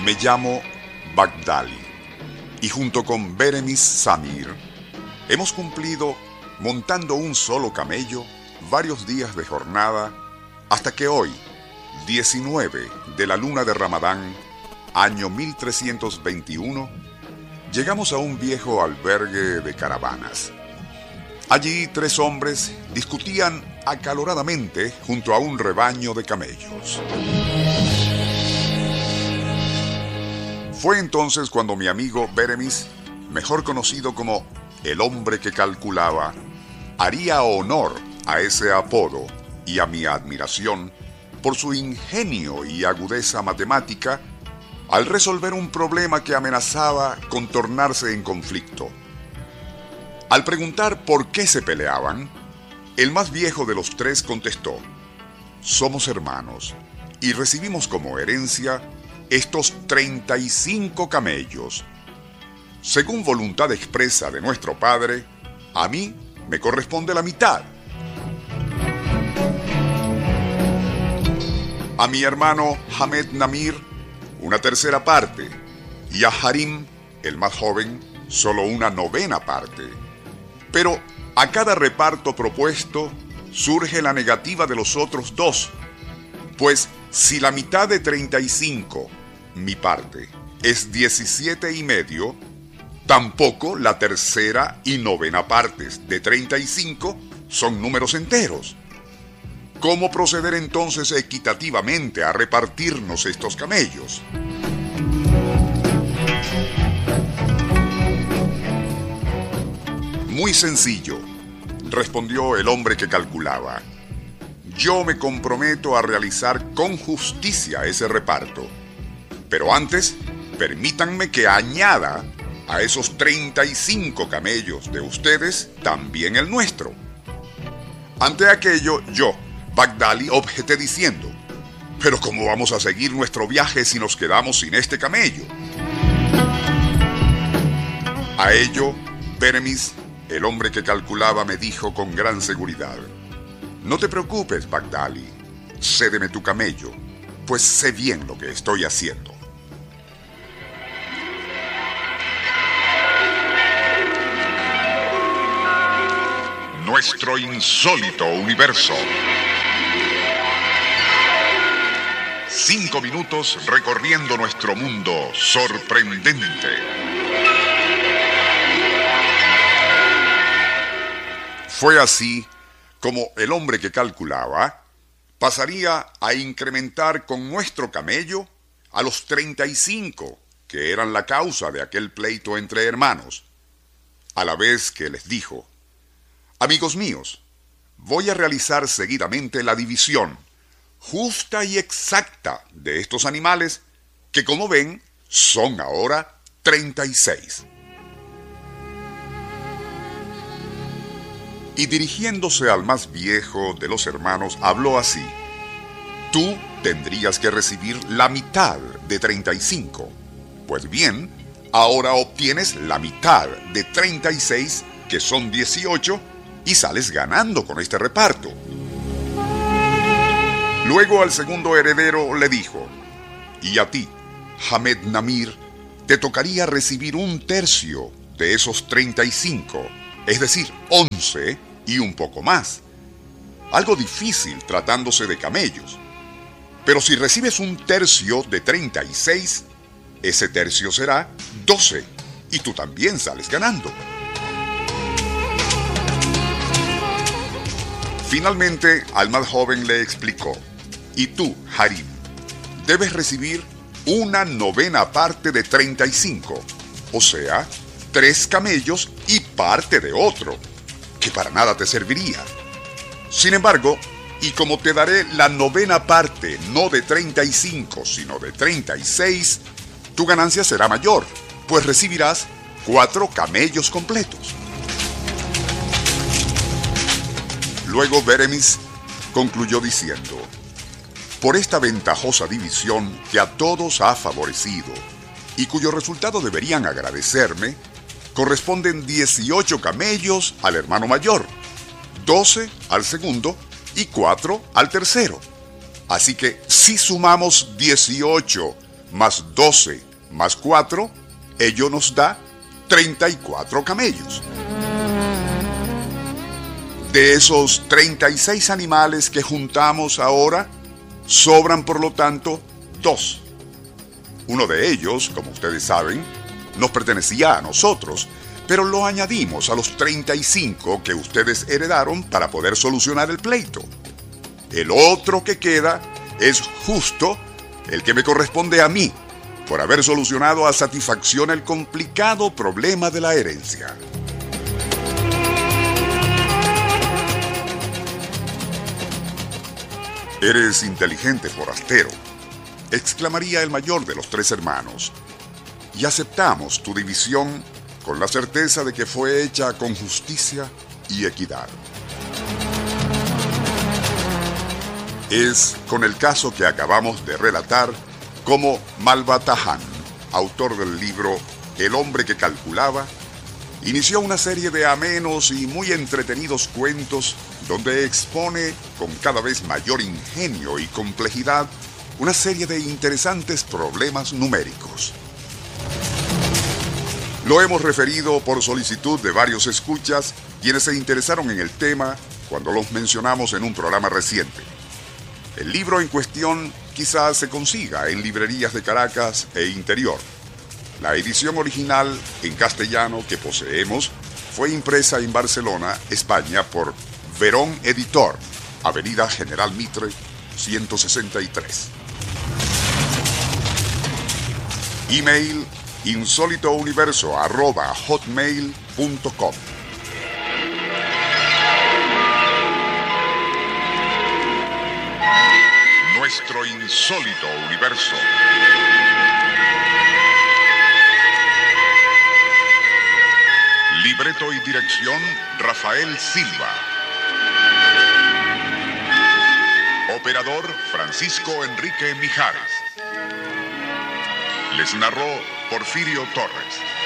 Me llamo Bagdali y junto con Beremis Samir hemos cumplido montando un solo camello varios días de jornada hasta que hoy, 19 de la luna de Ramadán, año 1321, llegamos a un viejo albergue de caravanas. Allí 3 hombres discutían acaloradamente junto a un rebaño de camellos. Fue entonces cuando mi amigo Beremis, mejor conocido como el hombre que calculaba, haría honor a ese apodo y a mi admiración por su ingenio y agudeza matemática al resolver un problema que amenazaba con tornarse en conflicto. Al preguntar por qué se peleaban, el más viejo de los 3 contestó: somos hermanos y recibimos como herencia estos 35 camellos. Según voluntad expresa de nuestro padre, a mí me corresponde la mitad. A mi hermano Hamed Namir, una tercera parte, y a Harim, el más joven, solo una 9ª parte. Pero a cada reparto propuesto surge la negativa de los otros 2, pues si la mitad de 35, mi parte, es 17,5, tampoco la tercera y 9ª partes de 35 son números enteros. ¿Cómo proceder entonces equitativamente a repartirnos estos camellos? Muy sencillo, respondió el hombre que calculaba. Yo me comprometo a realizar con justicia ese reparto. Pero antes, permítanme que añada a esos 35 camellos de ustedes también el nuestro. Ante aquello, yo, Bagdali, objeté diciendo: ¿pero cómo vamos a seguir nuestro viaje si nos quedamos sin este camello? A ello, Beremis, el hombre que calculaba, me dijo con gran seguridad: no te preocupes, Bagdali, cédeme tu camello, pues sé bien lo que estoy haciendo. Nuestro insólito universo. 5 minutos recorriendo nuestro mundo sorprendente. Fue así como el hombre que calculaba pasaría a incrementar con nuestro camello a los 35, que eran la causa de aquel pleito entre hermanos, a la vez que les dijo: amigos míos, voy a realizar seguidamente la división justa y exacta de estos animales que, como ven, son ahora 36. Y dirigiéndose al más viejo de los hermanos, habló así: tú tendrías que recibir la mitad de 35. Pues bien, ahora obtienes la mitad de 36, que son 18, y sales ganando con este reparto. Luego al segundo heredero le dijo: y a ti, Hamed Namir, te tocaría recibir 1/3 de esos 35, es decir, 11 y un poco más. Algo difícil tratándose de camellos. Pero si recibes 1/3 de 36, ese tercio será 12, y tú también sales ganando. Finalmente, al más joven le explicó: y tú, Harim, debes recibir una 9ª parte de 35, o sea, 3 camellos y parte de otro, que para nada te serviría. Sin embargo, y como te daré la 9ª parte no de 35, sino de 36, tu ganancia será mayor, pues recibirás 4 camellos completos. Luego Beremis concluyó diciendo: por esta ventajosa división que a todos ha favorecido y cuyo resultado deberían agradecerme, corresponden 18 camellos al hermano mayor, 12 al segundo y 4 al tercero. Así que si sumamos 18 más 12 más 4, ello nos da 34 camellos. De esos 36 animales que juntamos ahora, sobran por lo tanto 2. Uno de ellos, como ustedes saben, nos pertenecía a nosotros, pero lo añadimos a los 35 que ustedes heredaron para poder solucionar el pleito. El otro que queda es justo el que me corresponde a mí, por haber solucionado a satisfacción el complicado problema de la herencia. «Eres inteligente, forastero», exclamaría el mayor de los 3 hermanos, «y aceptamos tu división con la certeza de que fue hecha con justicia y equidad». Es con el caso que acabamos de relatar como Malbatahan, autor del libro El hombre que calculaba, inició una serie de amenos y muy entretenidos cuentos donde expone con cada vez mayor ingenio y complejidad una serie de interesantes problemas numéricos. Lo hemos referido por solicitud de varios escuchas, quienes se interesaron en el tema cuando los mencionamos en un programa reciente. El libro en cuestión quizás se consiga en librerías de Caracas e interior. La edición original en castellano que poseemos fue impresa en Barcelona, España, por Verón Editor, Avenida General Mitre, 163. Email insólitouniverso@hotmail.com. Nuestro insólito universo. Libreto y dirección, Rafael Silva. Operador, Francisco Enrique Mijares. Les narró Porfirio Torres.